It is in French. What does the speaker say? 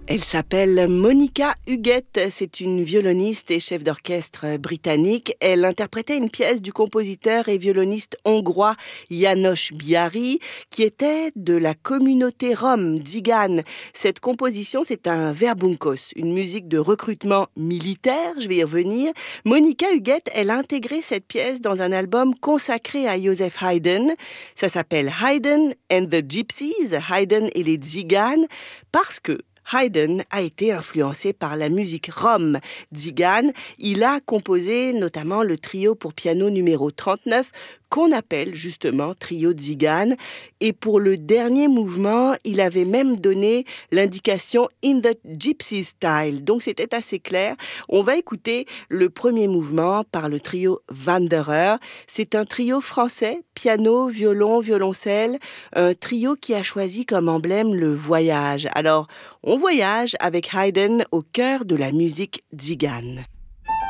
Elle s'appelle Monica Huguette, c'est une violoniste et chef d'orchestre britannique. Elle interprétait une pièce du compositeur et violoniste hongrois János Biári, qui était de la communauté rome Tzigane. Cette composition, c'est un verbunkos, une musique de recrutement militaire, je vais y revenir. Monica Huguette, elle a intégré cette pièce dans un album consacré à Joseph Haydn. Ça s'appelle Haydn and the Gypsies, Haydn et les Tziganes, parce que Haydn a été influencé par la musique rom tzigane. Il a composé notamment le trio pour piano numéro 39, qu'on appelle justement trio tzigane. Et pour le dernier mouvement, il avait même donné l'indication in the gypsy style. Donc c'était assez clair. On va écouter le premier mouvement par le trio Wanderer. C'est un trio français, piano, violon, violoncelle. Un trio qui a choisi comme emblème le voyage. Alors, on voyage avec Haydn au cœur de la musique tzigane.